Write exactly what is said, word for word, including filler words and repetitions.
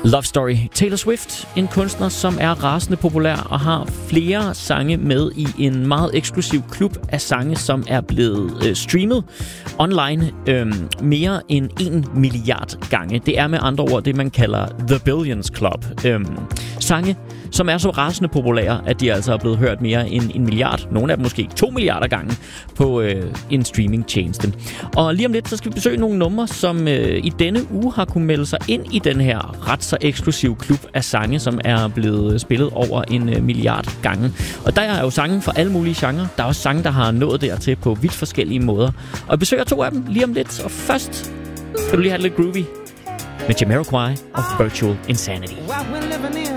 Love Story. Taylor Swift, en kunstner, som er rasende populær og har flere sange med i en meget eksklusiv klub af sange, som er blevet øh, streamet online øh, mere end en milliard gange. Det er med andre ord det, man kalder The Billions Club. Øh, sange, som er så rasende populære, at de altså er blevet hørt mere end en milliard, nogle af dem måske to milliarder gange, på øh, en streamingtjeneste. Og lige om lidt, så skal vi besøge nogle numre, som øh, i denne uge har kunnet melde sig ind i den her ret så eksklusiv klub af sange, som er blevet spillet over en øh, milliard gange. Og der er jo sange fra alle mulige genrer. Der er også sange, der har nået dertil på vidt forskellige måder. Og jeg besøger to af dem lige om lidt. Og først skal du lige have lidt groovy med Jamiroquai og Virtual Insanity. What we're living in